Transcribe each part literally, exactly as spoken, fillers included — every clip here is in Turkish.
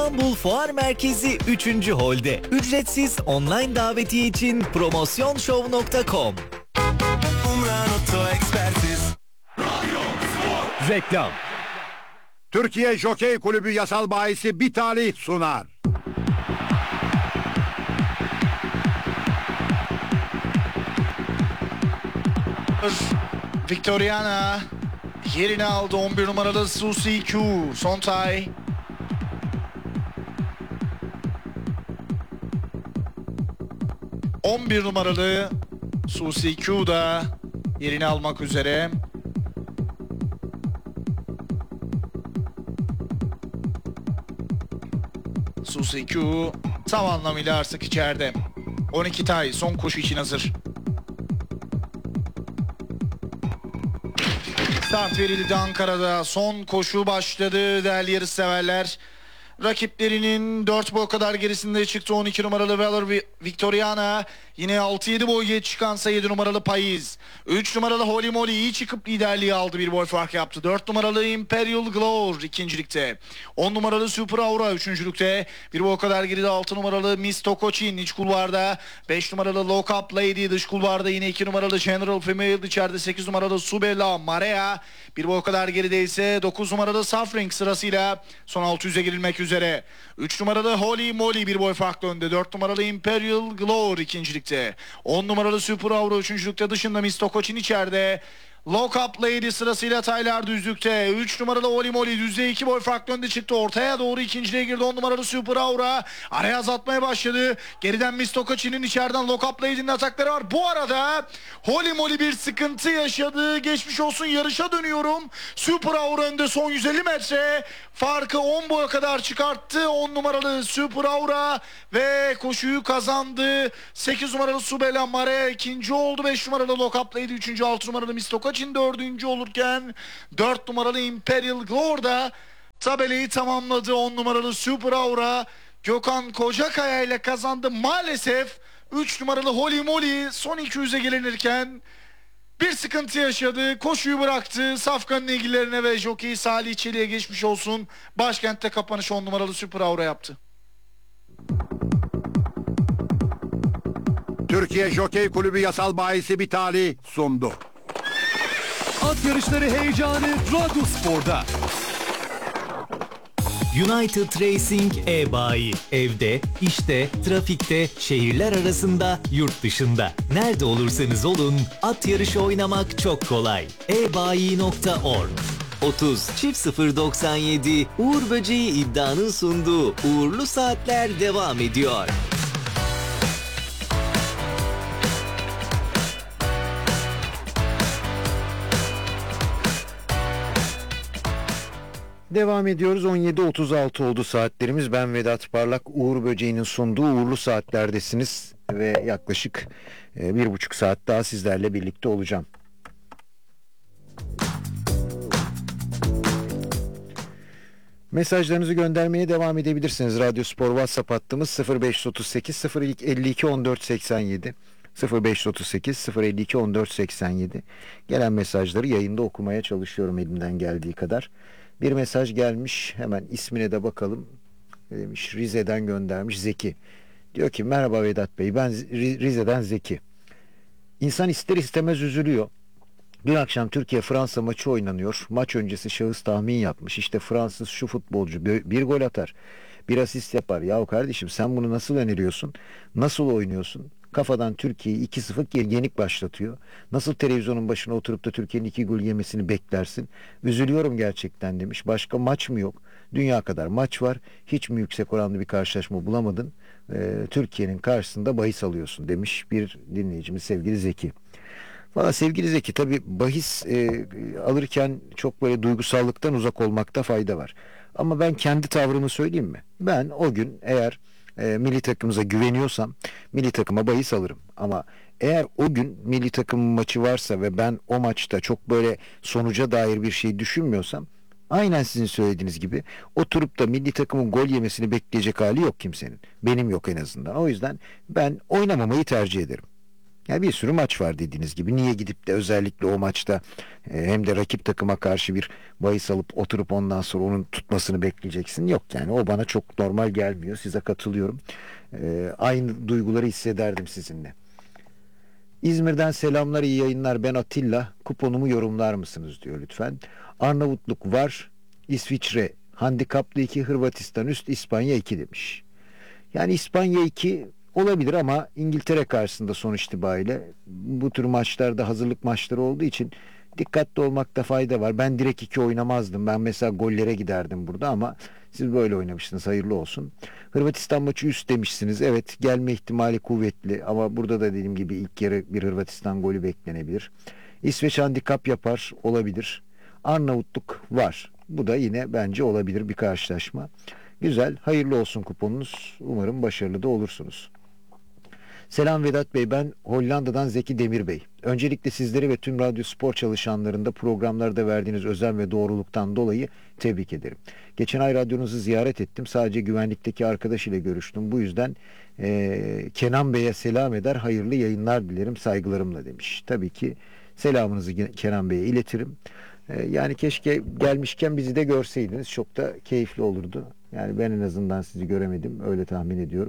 İstanbul Fuar Merkezi üçüncü Hol'de. Ücretsiz online davetiye için promosyonshow nokta com. Reklam. Türkiye Jokey Kulübü yasal bahisi Bitali sunar. Victoriana yerini aldı. on bir numaralı Susi Q. Sontay. on bir numaralı Susi Q da yerini almak üzere. Susi Q tam anlamıyla artık içeride. on iki tay son koşu için hazır. Start verildi Ankara'da. Son koşu başladı değerli yarışseverler. Rakiplerinin dört boy kadar gerisinde çıktı on iki numaralı Valor Victoriana. Yine altı yedi boy geç çıkansa yedi numaralı Payiz. üç numaralı Holy Moly iyi çıkıp liderliği aldı, bir boy fark yaptı. dört numaralı Imperial Glow ikincilikte. on numaralı Super Aura üçüncülükte. Bir boy kadar geride altı numaralı Miss Tokochin iç kulvarda. beş numaralı Lock Up Lady dış kulvarda. Yine iki numaralı General Female içeride. sekiz numaralı Subella Marea. Bir boy kadar geride ise dokuz numaralı Suffering sırasıyla son altı yüze girilmek üzere. üç numaralı Holy Moly bir boy farklı önde. dört numaralı Imperial Glow ikincilikte. on numaralı Super Aura üçüncülükte, dışında Miss Tokochin içeride. Lock Up Lady sırasıyla Taylar düzlükte. üç numaralı Holy Moly düzlüğe iki boy farklı önde çıktı. Ortaya doğru ikinciliğe girdi on numaralı Super Aura. Araya azaltmaya başladı. Geriden Miss Tokochin'in, içeriden Lock Up Lady'nin atakları var. Bu arada Holy Moly bir sıkıntı yaşadı. Geçmiş olsun, yarışa dönüyorum. Super Aura önde son yüz elli metre. Farkı on boya kadar çıkarttı on numaralı Super Aura ve koşuyu kazandı. sekiz numaralı Subella Marea ikinci oldu. beş numaralı Lock Up Lady üçüncü. altı numaralı Miss Tokochin dördüncü olurken dört numaralı Imperial Glow da tabelayı tamamladı. on numaralı Super Aura Gökhan Kocakaya ile kazandı. Maalesef üç numaralı Holy Moly son iki yüze gelinirken bir sıkıntı yaşadı. Koşuyu bıraktı. Safkan'ın ilgilerine ve jockey Salih Çelik'e geçmiş olsun. Başkentte kapanış on numaralı Super Aura yaptı. Türkiye Jokey Kulübü yasal bahisi Bitali sundu. At yarışları heyecanı Radyospor'da. United Racing e-bayi. Evde, işte, trafikte, şehirler arasında, yurt dışında. Nerede olursanız olun, at yarışı oynamak çok kolay. e bayi nokta org. otuz çift sıfır doksan yedi Uğur Böceği iddianın sunduğu uğurlu saatler devam ediyor. Devam ediyoruz. on yedi otuz altı oldu saatlerimiz. Ben Vedat Parlak. Uğur Böceği'nin sunduğu uğurlu saatlerdesiniz ve yaklaşık e, bir buçuk saat daha sizlerle birlikte olacağım. Mesajlarınızı göndermeye devam edebilirsiniz. Radyospor WhatsApp hattımız sıfır beş otuz sekiz sıfır elli iki on dört seksen yedi sıfır beş otuz sekiz sıfır elli iki on dört seksen yedi. Gelen mesajları yayında okumaya çalışıyorum elimden geldiği kadar. Bir mesaj gelmiş, hemen ismine de bakalım. Demiş, Rize'den göndermiş Zeki. Diyor ki merhaba Vedat Bey, ben Rize'den Zeki. İnsan ister istemez üzülüyor. Dün akşam Türkiye-Fransa maçı oynanıyor. Maç öncesi şahıs tahmin yapmış. İşte Fransız şu futbolcu bir gol atar, bir asist yapar. Yahu kardeşim, sen bunu nasıl öneriyorsun? Nasıl oynuyorsun? Kafadan Türkiye'yi iki sıfır yenik başlatıyor. Nasıl televizyonun başına oturup da Türkiye'nin iki gol yemesini beklersin? Üzülüyorum gerçekten demiş. Başka maç mı yok? Dünya kadar maç var. Hiç mi yüksek oranlı bir karşılaşma bulamadın? Ee, Türkiye'nin karşısında bahis alıyorsun demiş bir dinleyicimiz sevgili Zeki. Valla sevgili Zeki, tabii bahis e, alırken çok böyle duygusallıktan uzak olmakta fayda var. Ama ben kendi tavrımı söyleyeyim mi? Ben o gün eğer e, milli takımımıza güveniyorsam milli takıma bahis alırım. Ama eğer o gün milli takım maçı varsa ve ben o maçta çok böyle sonuca dair bir şey düşünmüyorsam, aynen sizin söylediğiniz gibi oturup da milli takımın gol yemesini bekleyecek hali yok kimsenin. Benim yok en azından. O yüzden ben oynamamayı tercih ederim. Ya bir sürü maç var dediğiniz gibi. Niye gidip de özellikle o maçta e, hem de rakip takıma karşı bir bahis alıp oturup ondan sonra onun tutmasını bekleyeceksin? Yok yani, o bana çok normal gelmiyor. Size katılıyorum. E, aynı duyguları hissederdim sizinle. İzmir'den selamlar, iyi yayınlar. Ben Atilla. Kuponumu yorumlar mısınız diyor lütfen. Arnavutluk var. İsviçre handikaplı iki, Hırvatistan üst, İspanya iki demiş. Yani İspanya iki olabilir ama İngiltere karşısında sonuç itibariyle bu tür maçlarda hazırlık maçları olduğu için dikkatli olmakta fayda var. Ben direkt iki oynamazdım. Ben mesela gollere giderdim burada ama siz böyle oynamışsınız. Hayırlı olsun. Hırvatistan maçı üst demişsiniz. Evet, gelme ihtimali kuvvetli ama burada da dediğim gibi ilk yarı bir Hırvatistan golü beklenebilir. İsveç handikap yapar, olabilir. Arnavutluk var. Bu da yine bence olabilir bir karşılaşma. Güzel, hayırlı olsun kuponunuz. Umarım başarılı da olursunuz. Selam Vedat Bey, ben Hollanda'dan Zeki Demir Bey. Öncelikle sizleri ve tüm radyo spor çalışanlarında programlarda verdiğiniz özen ve doğruluktan dolayı tebrik ederim. Geçen ay radyonuzu ziyaret ettim. Sadece güvenlikteki arkadaş ile görüştüm. Bu yüzden e, Kenan Bey'e selam eder, hayırlı yayınlar dilerim saygılarımla demiş. Tabii ki selamınızı Kenan Bey'e iletirim. E, yani keşke gelmişken bizi de görseydiniz. Çok da keyifli olurdu. Yani ben en azından sizi göremedim. Öyle tahmin ediyorum.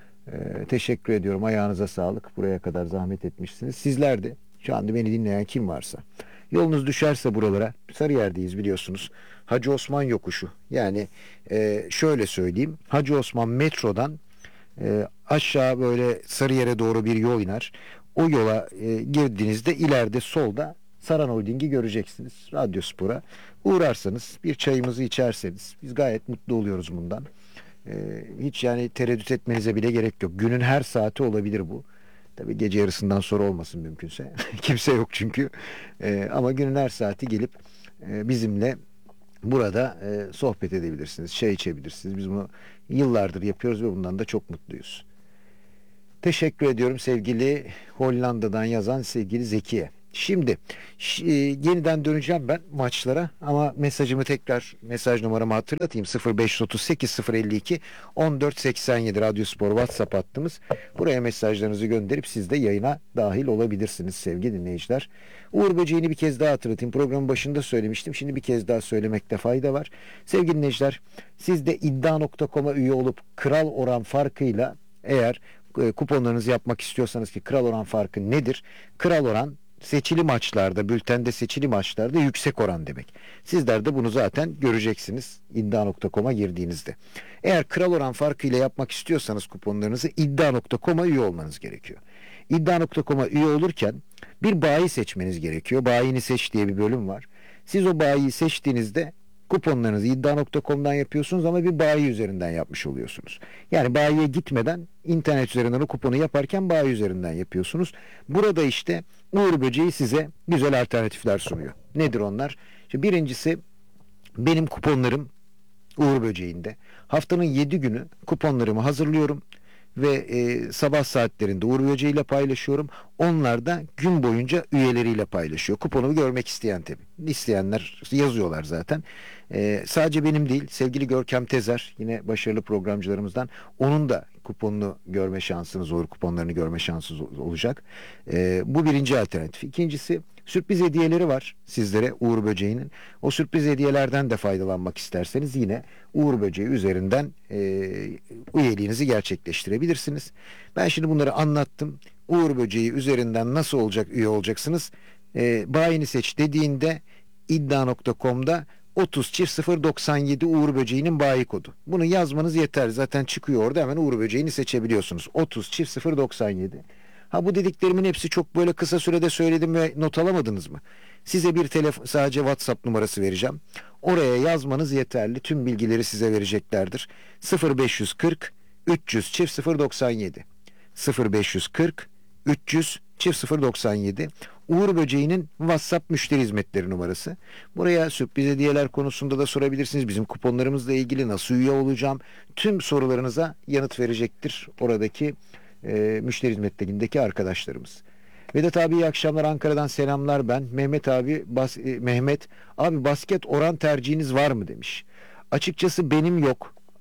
Ee, teşekkür ediyorum. Ayağınıza sağlık. Buraya kadar zahmet etmişsiniz. Sizler de, şu anda beni dinleyen kim varsa, yolunuz düşerse buralara, Sarıyer'deyiz biliyorsunuz. Hacı Osman yokuşu. Yani e, şöyle söyleyeyim. Hacı Osman metrodan e, aşağı böyle Sarıyer'e doğru bir yol iner. O yola e, girdiğinizde ileride solda Saran Holding'i göreceksiniz. Radyospor'a uğrarsanız, bir çayımızı içerseniz biz gayet mutlu oluyoruz bundan. Ee, hiç yani tereddüt etmenize bile gerek yok. Günün her saati olabilir bu. Tabii gece yarısından sonra olmasın mümkünse. Kimse yok çünkü. Ee, ama günün her saati gelip e, bizimle burada e, sohbet edebilirsiniz. Çay içebilirsiniz. Biz bunu yıllardır yapıyoruz ve bundan da çok mutluyuz. Teşekkür ediyorum sevgili Hollanda'dan yazan sevgili Zekiye. Şimdi e, yeniden döneceğim ben maçlara ama mesajımı tekrar, mesaj numaramı hatırlatayım. sıfır beş otuz sekiz sıfır elli iki on dört seksen yedi Radyospor WhatsApp hattımız. Buraya mesajlarınızı gönderip siz de yayına dahil olabilirsiniz sevgili dinleyiciler. Uğur Böceği'ni bir kez daha hatırlatayım. Programın başında söylemiştim. Şimdi bir kez daha söylemekte fayda var. Sevgili dinleyiciler, siz de iddia nokta com'a üye olup kral oran farkıyla, eğer e, kuponlarınızı yapmak istiyorsanız, ki kral oran farkı nedir? Kral oran seçili maçlarda, bültende seçili maçlarda yüksek oran demek. Sizler de bunu zaten göreceksiniz iddia nokta com'a girdiğinizde. Eğer kral oran farkıyla yapmak istiyorsanız kuponlarınızı iddia nokta com'a üye olmanız gerekiyor. iddia nokta com'a üye olurken bir bayi seçmeniz gerekiyor. Bayini seç diye bir bölüm var. Siz o bayiyi seçtiğinizde kuponlarınızı iddia nokta com'dan yapıyorsunuz ama bir bayi üzerinden yapmış oluyorsunuz. Yani bayiye gitmeden internet üzerinden o kuponu yaparken bayi üzerinden yapıyorsunuz. Burada işte Uğur Böceği size güzel alternatifler sunuyor. Nedir onlar? İşte birincisi, benim kuponlarım Uğur Böceği'nde. Haftanın yedi günü kuponlarımı hazırlıyorum ve e, sabah saatlerinde Uğur Böceği ile paylaşıyorum. Onlar da gün boyunca üyeleriyle paylaşıyor. Kuponumu görmek isteyen tabii. İsteyenler yazıyorlar zaten. E, sadece benim değil, sevgili Görkem Tezer, yine başarılı programcılarımızdan, onun da kuponunu görme şansınız, Uğur kuponlarını görme şansınız olacak. E, bu birinci alternatif. İkincisi, sürpriz hediyeleri var sizlere Uğur Böceği'nin. O sürpriz hediyelerden de faydalanmak isterseniz yine Uğur Böceği üzerinden e, üyeliğinizi gerçekleştirebilirsiniz. Ben şimdi bunları anlattım. Uğur Böceği üzerinden nasıl olacak, üye olacaksınız? E, bayini seç dediğinde iddia nokta com'da otuz çift sıfır doksan yedi Uğur Böceği'nin bayi kodu. Bunu yazmanız yeter. Zaten çıkıyor orada, hemen Uğur Böceği'ni seçebiliyorsunuz. otuz çift sıfır doksan yedi. Ha, bu dediklerimin hepsi çok böyle kısa sürede söyledim ve not alamadınız mı? Size bir telefon, sadece WhatsApp numarası vereceğim. Oraya yazmanız yeterli. Tüm bilgileri size vereceklerdir. sıfır beş kırk üç yüz çift sıfır doksan yedi. sıfır beş kırk üç yüz çift sıfır doksan yedi. Uğur Böceği'nin WhatsApp müşteri hizmetleri numarası. Buraya sürpriz hediyeler konusunda da sorabilirsiniz. Bizim kuponlarımızla ilgili nasıl üye olacağım? Tüm sorularınıza yanıt verecektir oradaki e, müşteri hizmetlerindeki arkadaşlarımız. Vedat abi iyi akşamlar, Ankara'dan selamlar ben. Mehmet abi, bas, e, Mehmet abi basket oran tercihiniz var mı demiş. Açıkçası benim yok.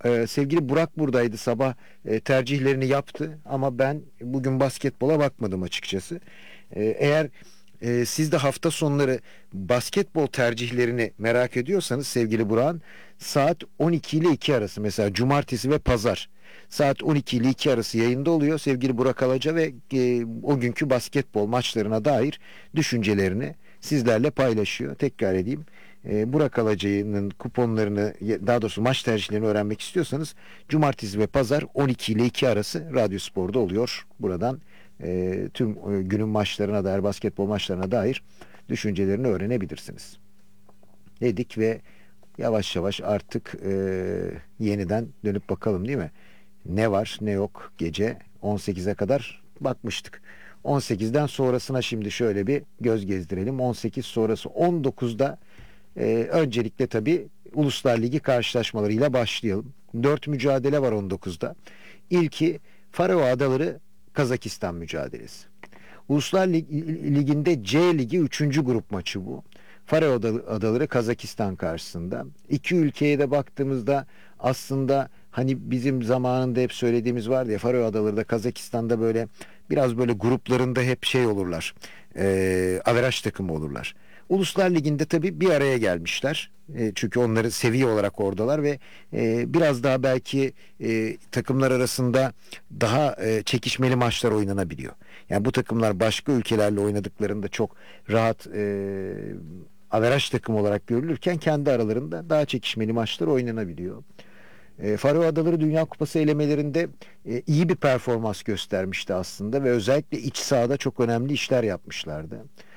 e, sevgili Burak buradaydı sabah, e, tercihlerini yaptı ama ben bugün basketbola bakmadım açıkçası. E, eğer e, siz de hafta sonları basketbol tercihlerini merak ediyorsanız sevgili Burak'ın, saat on iki ile iki arası, mesela cumartesi ve pazar saat on iki ile iki arası yayında oluyor sevgili Burak Alaca ve e, o günkü basketbol maçlarına dair düşüncelerini sizlerle paylaşıyor. Tekrar edeyim. E, Burak Alaca'nın kuponlarını, daha doğrusu maç tercihlerini öğrenmek istiyorsanız cumartesi ve pazar on iki ile iki arası Radyo Spor'da oluyor. Buradan e, tüm e, günün maçlarına dair, basketbol maçlarına dair düşüncelerini öğrenebilirsiniz. Dedik ve yavaş yavaş artık e, yeniden dönüp bakalım, değil mi? Ne var ne yok gece on sekize kadar bakmıştık. on sekizden sonrasına şimdi şöyle bir göz gezdirelim. on sekiz sonrası on dokuzda e, öncelikle tabii Uluslar Ligi karşılaşmalarıyla başlayalım. dört mücadele var on dokuzda. İlki Faroe Adaları Kazakistan mücadelesi. Uluslar Ligi'nde C Ligi üçüncü grup maçı bu. Faroe Adaları Kazakistan karşısında. İki ülkeye de baktığımızda aslında hani bizim zamanında hep söylediğimiz vardı ya, Faroe Adaları da Kazakistan'da böyle biraz böyle gruplarında hep şey olurlar. E, averaj takımı olurlar. Uluslar Ligi'nde tabii bir araya gelmişler. E, çünkü onları seviye olarak oradalar ve e, biraz daha belki e, takımlar arasında daha e, çekişmeli maçlar oynanabiliyor. Yani bu takımlar başka ülkelerle oynadıklarında çok rahat e, averaj takım olarak görülürken kendi aralarında daha çekişmeli maçlar oynanabiliyor. E, Faroe Adaları Dünya Kupası elemelerinde e, iyi bir performans göstermişti aslında ve özellikle iç sahada çok önemli işler yapmışlardı.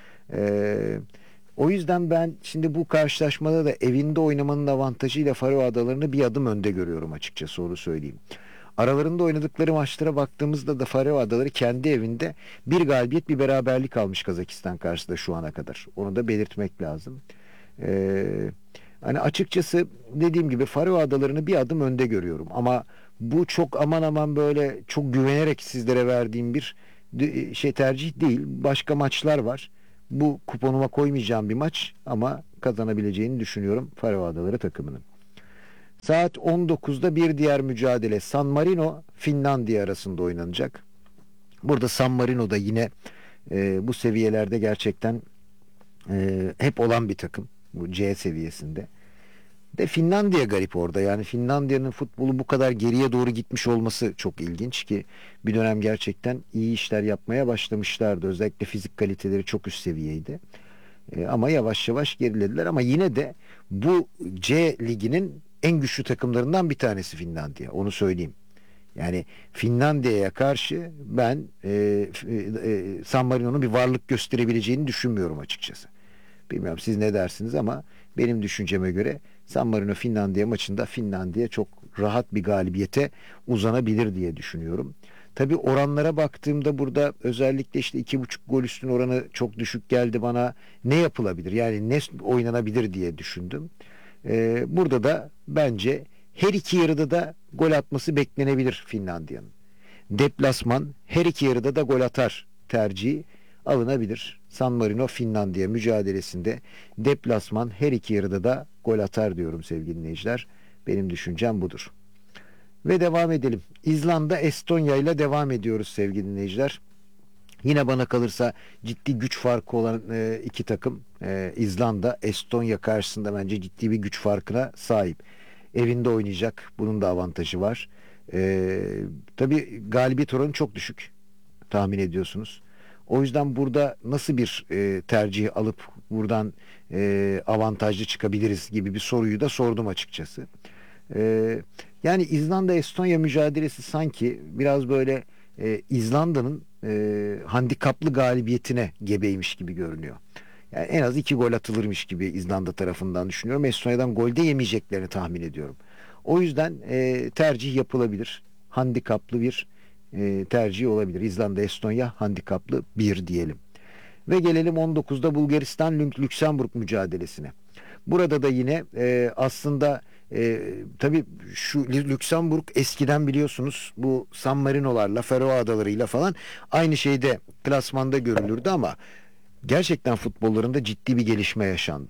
E, o yüzden ben şimdi bu karşılaşmada da evinde oynamanın avantajıyla Faroe Adaları'nı bir adım önde görüyorum açıkçası, onu söyleyeyim. Aralarında oynadıkları maçlara baktığımızda da Faroe Adaları kendi evinde bir galibiyet bir beraberlik almış Kazakistan karşısında şu ana kadar. Onu da belirtmek lazım. Eee Hani açıkçası dediğim gibi Faroe Adaları'nı bir adım önde görüyorum. Ama bu çok aman aman böyle çok güvenerek sizlere verdiğim bir şey tercih değil. Başka maçlar var. Bu kuponuma koymayacağım bir maç ama kazanabileceğini düşünüyorum Faroe Adaları takımının. Saat on dokuzda bir diğer mücadele San Marino Finlandiya arasında oynanacak. Burada San Marino'da yine e, bu seviyelerde gerçekten e, hep olan bir takım. Bu C seviyesinde. De Finlandiya garip orada. Yani Finlandiya'nın futbolu bu kadar geriye doğru gitmiş olması çok ilginç ki bir dönem gerçekten iyi işler yapmaya başlamışlardı. Özellikle fizik kaliteleri çok üst seviyeydi. E, ama yavaş yavaş gerilediler ama yine de bu C liginin en güçlü takımlarından bir tanesi Finlandiya. Onu söyleyeyim. Yani Finlandiya'ya karşı ben e, e, San Marino'nun bir varlık gösterebileceğini düşünmüyorum açıkçası. Bilmiyorum siz ne dersiniz ama benim düşünceme göre San Marino Finlandiya maçında Finlandiya çok rahat bir galibiyete uzanabilir diye düşünüyorum. Tabii oranlara baktığımda burada özellikle işte iki buçuk gol üstün oranı çok düşük geldi bana. Ne yapılabilir? Yani ne oynanabilir diye düşündüm. Ee, burada da bence her iki yarıda da gol atması beklenebilir Finlandiya'nın. Deplasman her iki yarıda da gol atar tercihi alınabilir. San Marino Finlandiya mücadelesinde deplasman her iki yarıda da gol atar diyorum sevgili dinleyiciler. Benim düşüncem budur. Ve devam edelim. İzlanda Estonya ile devam ediyoruz sevgili dinleyiciler. Yine bana kalırsa ciddi güç farkı olan e, iki takım. E, İzlanda Estonya karşısında bence ciddi bir güç farkına sahip. Evinde oynayacak. Bunun da avantajı var. E, tabii galibiyet oranı çok düşük. Tahmin ediyorsunuz. O yüzden burada nasıl bir e, tercih alıp buradan e, avantajlı çıkabiliriz gibi bir soruyu da sordum açıkçası. E, yani İzlanda-Estonya mücadelesi sanki biraz böyle e, İzlanda'nın e, handikaplı galibiyetine gebeymiş gibi görünüyor. Yani en az iki gol atılırmış gibi İzlanda tarafından düşünüyorum. Estonya'dan gol de yemeyeceklerini tahmin ediyorum. O yüzden e, tercih yapılabilir. Handikaplı bir e, tercih olabilir. İzlanda-Estonya handikaplı bir diyelim. Ve gelelim on dokuzda Bulgaristan-Lüksemburg mücadelesine. Burada da yine e, aslında e, tabii şu Lüksemburg eskiden biliyorsunuz bu San Marino'larla, Faroe Adaları'yla falan aynı şeyde klasmanda görülürdü ama gerçekten futbollarında ciddi bir gelişme yaşandı.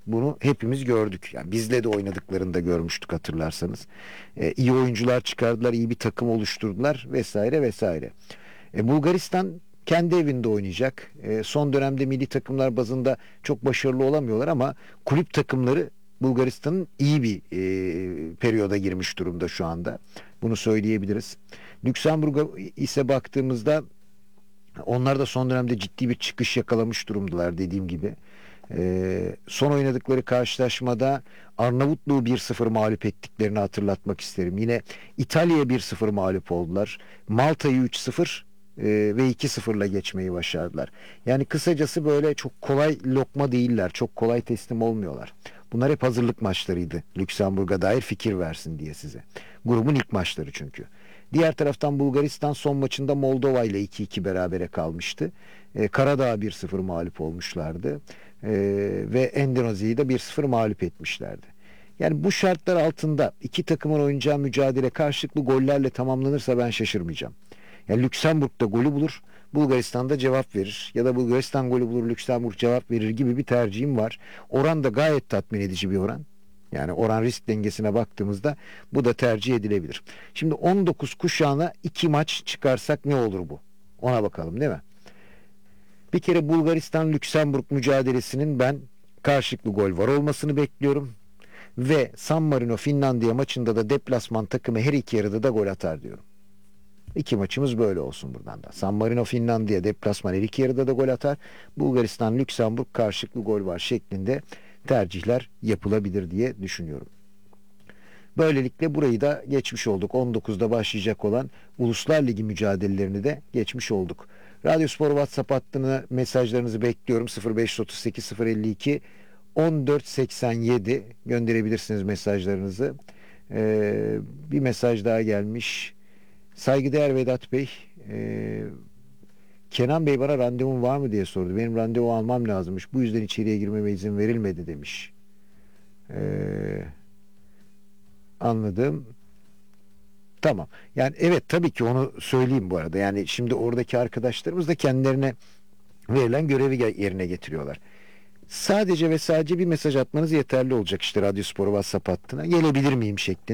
Bunu hepimiz gördük. Yani bizle de oynadıklarını da görmüştük hatırlarsanız. E, iyi oyuncular çıkardılar, iyi bir takım oluşturdular vesaire vesaire. E, Bulgaristan kendi evinde oynayacak. E, son dönemde milli takımlar bazında çok başarılı olamıyorlar ama kulüp takımları Bulgaristan'ın iyi bir e, periyoda girmiş durumda şu anda. Bunu söyleyebiliriz. Lüksemburg'a ise baktığımızda onlar da son dönemde ciddi bir çıkış yakalamış durumdalar dediğim gibi. Ee, son oynadıkları karşılaşmada Arnavutluğu bir sıfır mağlup ettiklerini hatırlatmak isterim. Yine İtalya'ya bir sıfır mağlup oldular. Malta'yı üç sıfır e, ve iki sıfırla geçmeyi başardılar. Yani kısacası böyle çok kolay lokma değiller. Çok kolay teslim olmuyorlar. Bunlar hep hazırlık maçlarıydı. Lüksemburg'a dair fikir versin diye size. Grubun ilk maçları çünkü. Diğer taraftan Bulgaristan son maçında Moldova ile iki iki berabere kalmıştı. Ee, Karadağ bir sıfır mağlup olmuşlardı. Ee, ve Endonezya'yı da bir sıfır mağlup etmişlerdi. Yani bu şartlar altında iki takımın oynayacağı mücadele karşılıklı gollerle tamamlanırsa ben şaşırmayacağım. Yani Lüksemburg da golü bulur, Bulgaristan da cevap verir. Ya da Bulgaristan golü bulur, Lüksemburg cevap verir gibi bir tercihim var. Oran da gayet tatmin edici bir oran. Yani oran risk dengesine baktığımızda bu da tercih edilebilir. Şimdi on dokuz kuşağına iki maç çıkarsak ne olur bu? Ona bakalım değil mi? Bir kere Bulgaristan-Lüksemburg mücadelesinin ben karşılıklı gol var olmasını bekliyorum. Ve San Marino-Finlandiya maçında da deplasman takımı her iki yarıda da gol atar diyorum. İki maçımız böyle olsun buradan da. San Marino-Finlandiya deplasman her iki yarıda da gol atar. Bulgaristan-Lüksemburg karşılıklı gol var şeklinde tercihler yapılabilir diye düşünüyorum. Böylelikle burayı da geçmiş olduk. on dokuzda başlayacak olan Uluslar Ligi mücadelelerini de geçmiş olduk. Radyo Spor WhatsApp hattına mesajlarınızı bekliyorum. sıfır beş otuz sekiz sıfır elli iki on dört seksen yedi gönderebilirsiniz mesajlarınızı. Ee, bir mesaj daha gelmiş. Saygıdeğer Vedat Bey, e, Kenan Bey bana randevum var mı diye sordu. Benim randevu almam lazımmış. Bu yüzden içeriye girmeme izin verilmedi demiş. Ee, anladım. Tamam. Yani evet tabii ki onu söyleyeyim bu arada. Yani şimdi oradaki arkadaşlarımız da kendilerine verilen görevi yerine getiriyorlar. Sadece ve sadece bir mesaj atmanız yeterli olacak işte Radyo Spor WhatsApp hattına. Gelebilir miyim şeklinde.